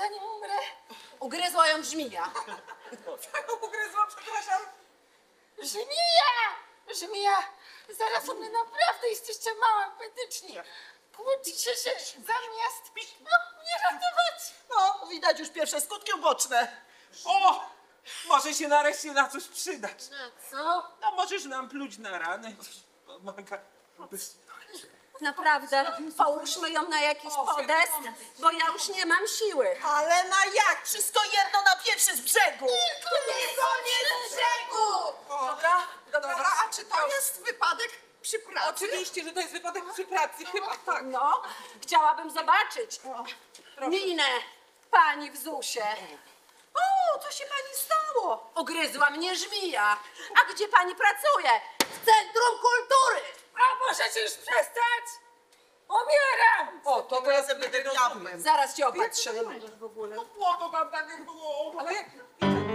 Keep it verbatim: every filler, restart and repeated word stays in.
zanim umrę. Ugryzła ją żmija. Co ją ugryzła, przepraszam? Żmija! Żmija! Zaraz u mnie naprawdę jesteście mało apetyczni. Kłócicie się zamiast no, mnie ratować. No, widać już pierwsze skutki uboczne. O! Może się nareszcie na coś przydać. Na co? A możesz nam pluć na ranę? Pomaga. Naprawdę, połóżmy ją na jakiś podest, bo ja już nie mam siły. Ale na jak? Wszystko jedno na pierwszy z brzegu. Nie koniec brzegu! Dobra, dobra, a czy to jest wypadek przy pracy? Oczywiście, że to jest wypadek przy pracy, chyba tak. No, chciałabym zobaczyć minę pani w zusie. O, co się pani stało? Ugryzła mnie żmija. A gdzie pani pracuje? W Centrum Kultury. A możecie już przestać? Umieram! O, to Tym razem będę diabłem. Zaraz cię opatrzymy. w ogóle. No, to mam tak jak było. Ale jak,